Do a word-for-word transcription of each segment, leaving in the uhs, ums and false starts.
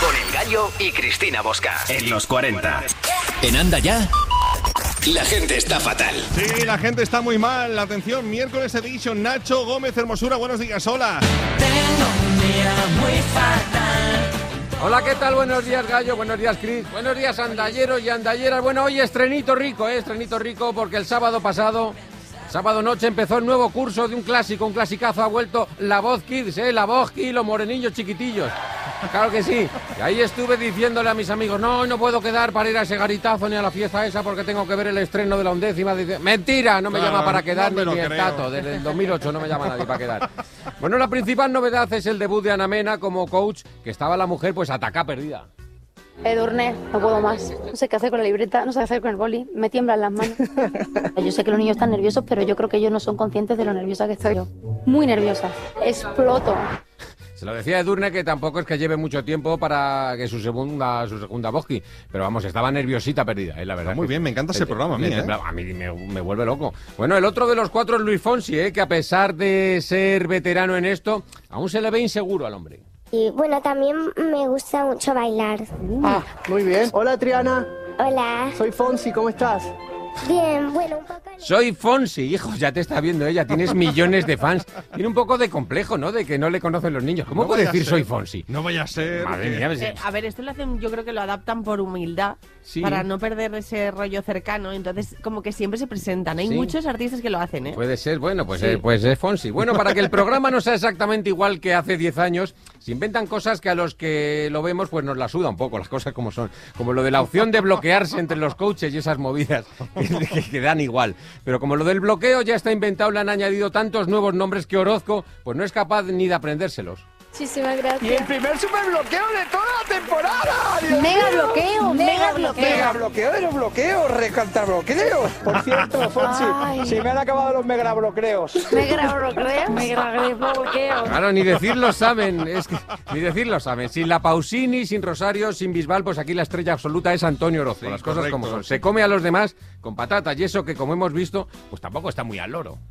Con El Gallo y Cristina Bosca. En los cuarenta. En Anda Ya, la gente está fatal. Sí, la gente está muy mal. Atención, miércoles edition. Nacho Gómez Hermosura, buenos días, hola. Tengo un día muy fatal. Hola, ¿qué tal? Buenos días, Gallo. Buenos días, Cris. Buenos días, andalleros y andalleras. Bueno, hoy estrenito rico, ¿eh? Estrenito rico porque el sábado pasado, sábado noche, empezó el nuevo curso de un clásico, un clasicazo. Ha vuelto La Voz Kids, ¿eh? La Voz Kids, los morenillos chiquitillos. Claro que sí. Y ahí estuve diciéndole a mis amigos, no, no puedo quedar para ir a ese garitazo ni a la fiesta esa porque tengo que ver el estreno de la undécima. Dice, mentira, no me Claro, llama para quedar no ni el Tato. Desde el dos mil ocho no me llama nadie para quedar. Bueno, la principal novedad es el debut de Ana Mena como coach, que estaba la mujer pues atacá perdida. Edurne, no puedo más. No sé qué hacer con la libreta, no sé qué hacer con el boli. Me tiemblan las manos. Yo sé que los niños están nerviosos, pero yo creo que ellos no son conscientes de lo nerviosa que estoy yo. Muy nerviosa. Exploto. Se lo decía Edurne que tampoco es que lleve mucho tiempo para que su segunda su segunda Boski, pero vamos, estaba nerviosita perdida, ¿eh? La verdad. Muy bien, me encanta ese programa a mí, ¿eh? A mí me, me vuelve loco. Bueno, el otro de los cuatro es Luis Fonsi, ¿eh? Que a pesar de ser veterano en esto, aún se le ve inseguro al hombre. Y bueno, también me gusta mucho bailar. Ah, muy bien. Hola, Triana. Hola. Soy Fonsi, ¿cómo estás? Bien, bueno, un poco... Soy Fonsi, hijo, ya te está viendo ella, tienes millones de fans. Tiene un poco de complejo, ¿no? De que no le conocen los niños. ¿Cómo No puede vaya a decir ser. soy Fonsi? No vaya a ser. Madre que- mía, pues, Eh, a ver, esto lo hacen, yo creo que lo adaptan por humildad, Sí. para no perder ese rollo cercano, entonces como que siempre se presentan. Hay Sí. muchos artistas que lo hacen, ¿eh? Puede ser, bueno, pues, Sí. eh, pues es Fonsi. Bueno, para que el programa no sea exactamente igual que hace diez años, se inventan cosas que a los que lo vemos pues nos la suda un poco, las cosas como son. Como lo de la opción de bloquearse entre los coaches y esas movidas que, que- que dan igual. Pero como lo del bloqueo ya está inventado, le han añadido tantos nuevos nombres que Orozco pues no es capaz ni de aprendérselos. Muchísimas Y el gracias. primer superbloqueo de toda la temporada. Dios Mega mío. bloqueo, mega bloqueo. Mega bloqueo de los bloqueos, recantar bloqueos. Por cierto, Fonsi, Ay. si me han acabado los mega bloqueos. Mega bloqueo, mega bloqueo. Claro, ni decirlo saben, es que ni decirlo saben. Sin la Pausini, sin Rosario, sin Bisbal, pues aquí la estrella absoluta es Antonio Orozco. Sí, las cosas correcto. como son. Se come a los demás con patatas y eso que, como hemos visto, pues tampoco está muy al loro.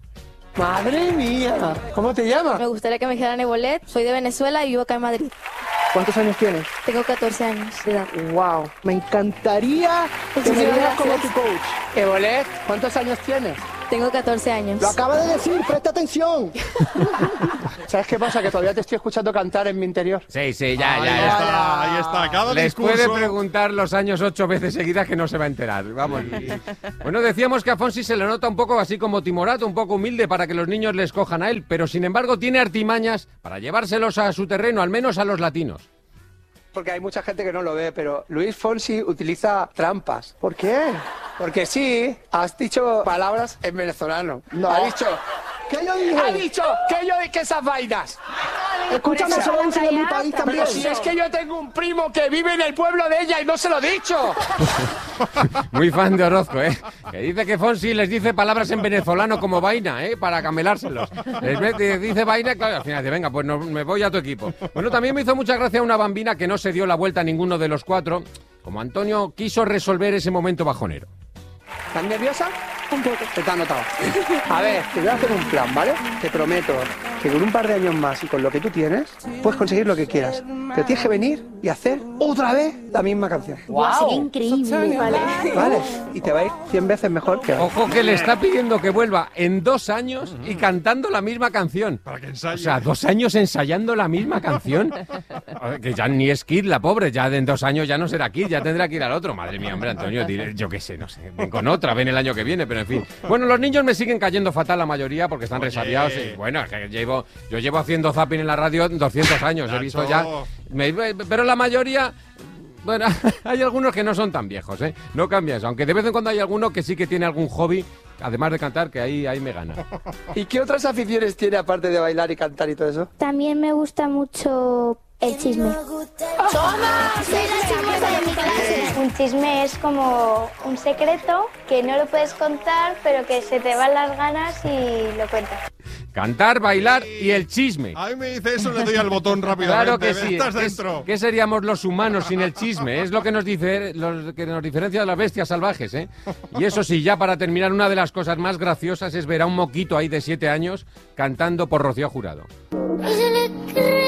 Madre mía. ¿Cómo te llamas? Me gustaría que me dijeran Ebolet. Soy de Venezuela y vivo acá en Madrid. ¿Cuántos años tienes? Tengo catorce años de edad. Wow, me encantaría que me Muchísimas digas como gracias. tu coach. Evolet, ¿cuántos años tienes? Tengo catorce años. Lo acaba de decir, presta atención. ¿Sabes qué pasa? Que todavía te estoy escuchando cantar en mi interior. Sí, sí, ya, Ahí ya, ya. está, ahí está. Cada Les discurso... puede preguntar los años ocho veces seguidas que no se va a enterar. Vamos. Bueno, decíamos que a Fonsi se le nota un poco así como timorato, un poco humilde para que los niños le escojan a él, pero sin embargo tiene artimañas para llevárselos a su terreno, al menos a los latinos. Porque hay mucha gente que no lo ve, pero Luis Fonsi utiliza trampas. ¿Por qué? Porque sí, has dicho palabras en venezolano. No. Ha dicho... ¿Qué yo dije? Ha dicho que yo dije esas vainas. Escúchame, eso lo dicen en mi país también. Pero si es que yo tengo un primo que vive en el pueblo de ella y no se lo he dicho. Muy fan de Orozco, ¿eh? Que dice que Fonsi les dice palabras en venezolano como vaina, ¿eh? Para camelárselos. Les ve- dice vaina, claro, al final dice, venga, pues no, me voy a tu equipo. Bueno, también me hizo mucha gracia una bambina que no se dio la vuelta a ninguno de los cuatro, como Antonio quiso resolver ese momento bajonero. ¿Estás nerviosa? Un poco. Te te ha notado. A ver, te voy a hacer un plan, ¿vale? Te prometo que con un par de años más y con lo que tú tienes, puedes conseguir lo que quieras. Pero tienes que venir y hacer otra vez la misma canción. Wow. Sería increíble. Vale. ¿Vale? Y te va a ir cien veces mejor que ahora. Ojo que le está pidiendo que vuelva en dos años y cantando la misma canción. Para que ensaye. O sea, dos años ensayando la misma canción. Que ya ni es Kid, la pobre. Ya en dos años ya no será Kid, ya tendrá que ir al otro. Madre mía, hombre, Antonio, dile, yo qué sé, no sé. Ven con otra, ven el año que viene, pero en fin. Bueno, los niños me siguen cayendo fatal la mayoría porque están Oye. resabiados. Y, bueno, es que llevo, yo llevo haciendo zapping en la radio doscientos años. He visto ya... Nacho. me- pero la mayoría... Bueno, hay algunos que no son tan viejos, ¿eh? No cambia eso. Aunque de vez en cuando hay alguno que sí que tiene algún hobby, además de cantar, que ahí, ahí me gana. ¿Y qué otras aficiones tiene aparte de bailar y cantar y todo eso? También me gusta mucho el chisme. Soy la chismosa de mi clase. Un chisme es como un secreto que no lo puedes contar, pero que se te van las ganas y lo cuentas. Cantar, bailar y el chisme. A mí me dice eso, le doy al botón rápidamente. Claro que sí. Estás ¿Qué, dentro. qué seríamos los humanos sin el chisme? Es lo que nos dice, lo que nos diferencia de las bestias salvajes, ¿eh? Y eso sí, ya para terminar, una de las cosas más graciosas es ver a un moquito ahí de siete años cantando por Rocío Jurado. Y se le cree